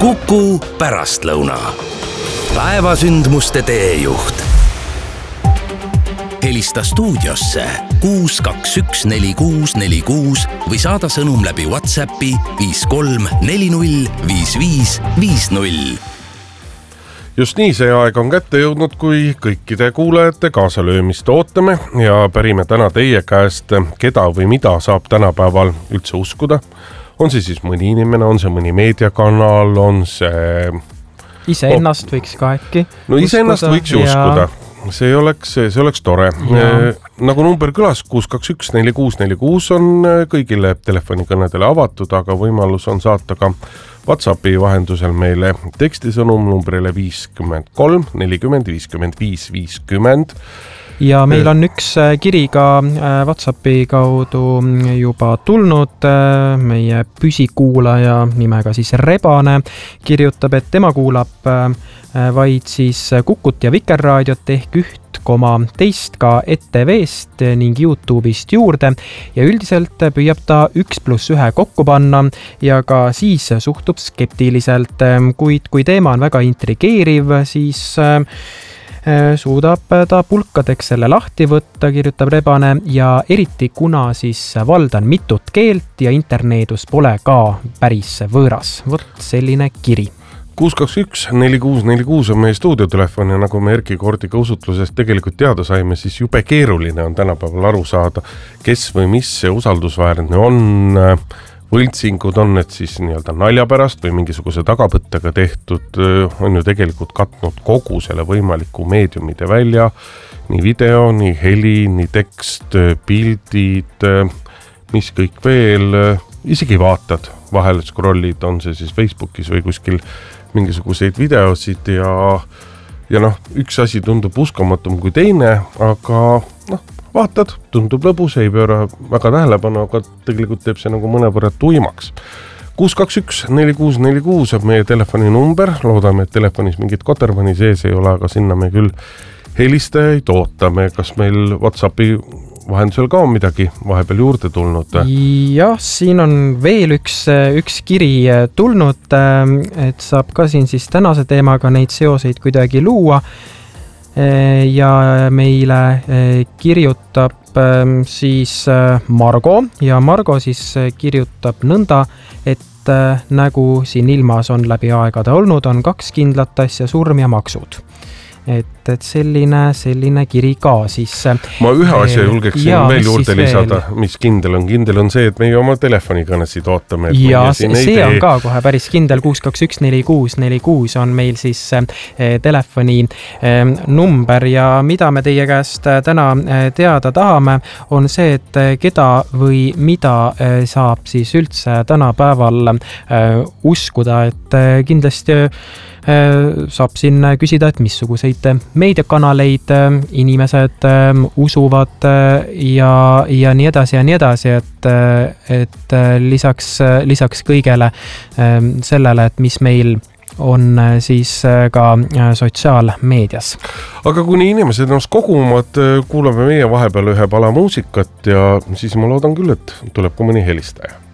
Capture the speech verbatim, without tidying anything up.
Kuku pärastlõuna. Päevasündmuste teejuht. Helista stuudiosse kuus kaks üks neli kuus neli kuus või saada sõnum läbi WhatsAppi viis kolm neli null viis viis viis null. Just nii, see aeg on kätte jõudnud, kui kõikide kuulajate kaasalöömist ootame ja pärime täna teie käest, keda või mida saab tänapäeval üldse uskuda. On see siis mõni inimene, on see mõni meediakanal, on see... Ise ennast võiks ka äkki No ise ennast võiks ju uskuda. See oleks, see oleks tore. Ja. Nagu number külas kuus kaks üks neli kuus neli kuus on kõigile telefonikõnedele avatud, aga võimalus on saata ka WhatsAppi vahendusel meile tekstisõnum numbrile viiskümmend kolm nelikümmend viiskümmend viis viiskümmend. Ja meil on üks kiri ka WhatsAppi kaudu juba tulnud. Meie püsikuulaja nimega siis Rebane kirjutab, et tema kuulab vaid siis Kukut ja Vikerraadiot ehk üht koma teist ka E T V-st ning YouTube'ist juurde ja üldiselt püüab ta üks pluss ühe kokku panna ja ka siis suhtub skeptiliselt, kuid kui teema on väga intrigeeriv, siis suudab ta pulkadeks selle lahti võtta, kirjutab Rebane, ja eriti kuna siis valdan mitut keelt ja interneedus pole ka päris võõras. Vot selline kiri. kuus kaks üks neli kuus neli kuus on meie stuudiotelefon ja nagu me Erki Kordiga usutlusest tegelikult teada saime, siis jube keeruline on tänapäeval aru saada, kes või mis see usaldusväärne on. Võltsingud on need siis nii-öelda nalja pärast või mingisuguse tagapõttega tehtud, on ju tegelikult katnud kogu selle võimaliku meediumide välja, nii video, nii heli, nii tekst, pildid, mis kõik veel, isegi vaatad, vahel scrollid, on see siis Facebookis või kuskil mingisuguseid videosid ja, ja noh, üks asi tundub uskamatum kui teine, aga noh, vaatad, tundub lõbus, ei pööra väga tähelepanu, aga tegelikult teeb see nagu mõnevõrra tuimaks. kuus kaks üks neli kuus neli kuus on meie telefoni number, loodame, et telefonis mingit kotermani sees ei ole, aga sinna me küll helistajaid ootame. Kas meil WhatsAppi vahendusel ka on midagi vahepeal juurde tulnud? Jah, siin on veel üks, üks kiri tulnud, et saab ka siin siis tänase teemaga neid seoseid kuidagi luua. Ja meile kirjutab siis Margo ja Margo siis kirjutab nõnda, et nagu siin ilmas on läbi aegade olnud, on kaks kindlat asja, surm ja maksud. Et, et selline, selline kiri ka siis. Ma ühe asja julgeksin ja, veel juurde lisada, veel? Mis kindel on. Kindel on see, et meie oma telefonikõnesid ootame. Ja see, see on ka kohe päris kindel. kuus kaks üks neli kuus neli kuus on meil siis eh, telefoni eh, number ja mida me teie käest täna eh, teada tahame, on see, et keda või mida eh, saab siis üldse tänapäeval eh, uskuda, et eh, kindlasti saab siin küsida, et missuguseid meediakanaleid inimesed usuvad ja, ja nii edasi ja nii edasi, et, et lisaks, lisaks kõigele sellele, et mis meil on siis ka sotsiaalmeedias. Aga kuni inimesed ennast koguvad, kuulame meie vahepeal ühe pala muusikat ja siis ma loodan küll, et tuleb ka mõni helistaja.